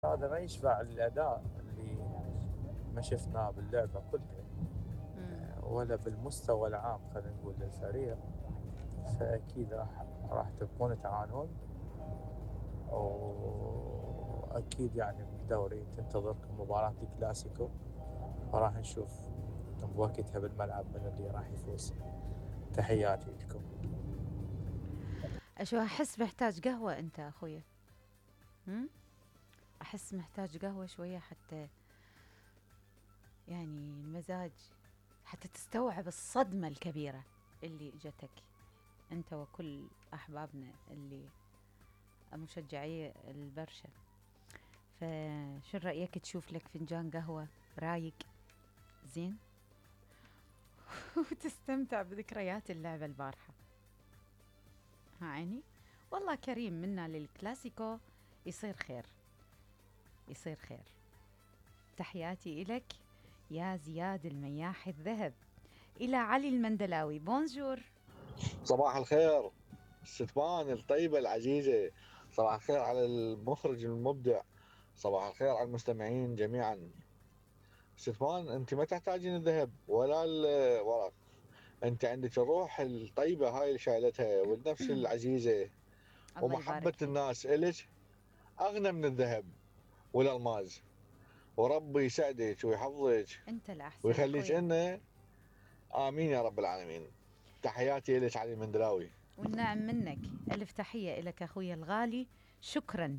هذا ما يشبع الأداء اللي ما شفناه باللعبة كلها، مم. ولا بالمستوى العام خلينا نقول للفريق. فأكيد راح تبقون تعانون، وأكيد يعني بالدوري تنتظركم مباراة الكلاسيكو، وراح نشوف بوقتها بالملعب من اللي راح يفوز. تحياتي لكم. أشو أحس محتاج قهوة أنت أخويا. هم؟ أحس محتاج قهوة شوية حتى يعني المزاج، حتى تستوعب الصدمة الكبيرة اللي اجتك أنت وكل أحبابنا اللي مشجعي البرشا. فشو رأيك تشوف لك فنجان قهوة رايق زين وتستمتع بذكريات اللعبة البارحة. ها عيني، والله كريم منا للكلاسيكو. يصير خير، يصير خير. تحياتي إلك يا زياد المياح الذهب. إلى علي المندلاوي بونجور. صباح الخير ستبان الطيبة العزيزة. صباح الخير على المخرج المبدع. صباح الخير على المستمعين جميعا. ستبان انت ما تحتاجين الذهب ولا الورق، انت عندك الروح الطيبة هاي اللي شايلتها والنفس العزيزة الله ومحبة يبارك فيك. الناس إلك أغنى من الذهب والألماس. وربي يسعدك ويحفظك أنت الأحسن ويخليك أخويا. لنا. آمين يا رب العالمين. تحياتي لك علي المندلاوي. والنعم منك. ألف تحية إلك أخويا الغالي. شكرا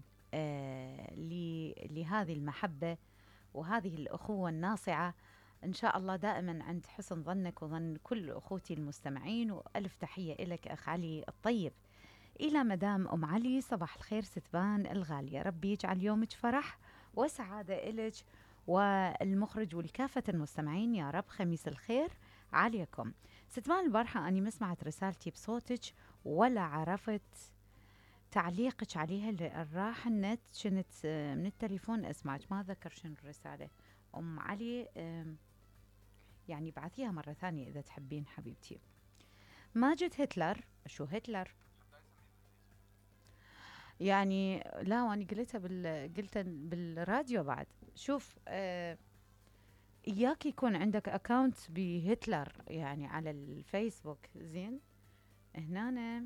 لهذه المحبة وهذه الأخوة الناصعة. إن شاء الله دائما عند حسن ظنك وظن كل أخوتي المستمعين. وألف تحية إلك أخ علي الطيب. إلى مدام أم علي صباح الخير ستبان الغالية، ربي يجعل يومك فرح وسعادة إلك والمخرج والكافة المستمعين يا رب. خميس الخير عليكم. ستبان البارحة أني ما سمعت رسالتي بصوتك ولا عرفت تعليقك عليها اللي راح النت كنت من التليفون اسمعك ما ذكر شنو الرسالة. أم علي يعني بعثيها مرة ثانية إذا تحبين حبيبتي. ماجد هتلر. شو هتلر؟ يعني لا، وأنا قلتها قلتها بالراديو بعد. شوف إياك يكون عندك أكاونت بهتلر يعني على الفيسبوك زين. هنا أنا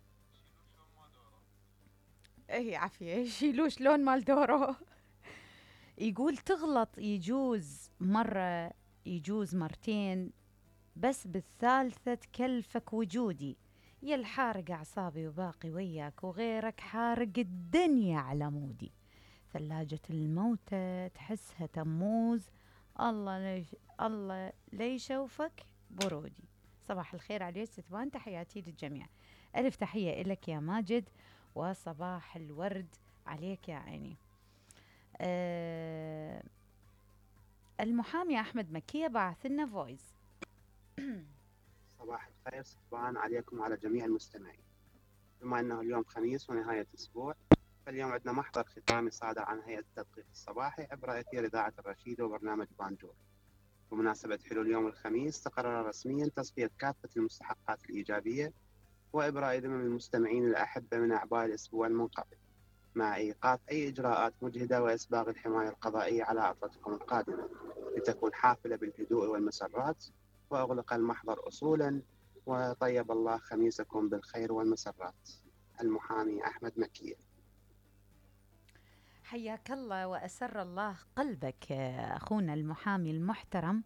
اي عافية يشيلوه شلون مال دورو. يقول تغلط يجوز مرة، يجوز مرتين، بس بالثالثة تكلفك وجودي. يا الحارق أعصابي وباقي وياك وغيرك حارق الدنيا على مودي. ثلاجة الموتى تحسها تموز. الله ليش، الله ليش يشوفك برودي. صباح الخير عليك ستبان، تحياتي للجميع. ألف تحية إلك يا ماجد وصباح الورد عليك يا عيني. أه المحامي أحمد مكية بعث لنا فويس. صباح الخير صباحا عليكم وعلى جميع المستمعين. بما أنه اليوم خميس ونهاية أسبوع، فاليوم عندنا محضر ختامي صادر عن هيئة التدقيق الصباحي عبر أثير إذاعة الرشيد وبرنامج بانجور. بمناسبة حلول يوم الخميس تقرر رسميا تصفية كافة المستحقات الإيجابية وإبراء ذمم المستمعين الأحبة من أعباء الأسبوع المنقبل، مع إيقاف أي إجراءات مجهدة وإسباغ الحماية القضائية على عطلتكم القادمة لتكون حافلة بالهدوء والمسرات. وأغلق المحضر أصولا، وطيب الله خميسكم بالخير والمسرات. المحامي أحمد مكي. حياك الله وأسر الله قلبك أخونا المحامي المحترم